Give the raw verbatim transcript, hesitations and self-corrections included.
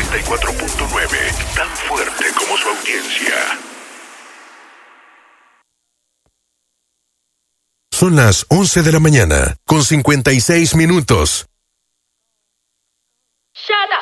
noventa y cuatro punto nueve, tan fuerte como su audiencia. Son las once de la mañana, con cincuenta y seis minutos. Shut up.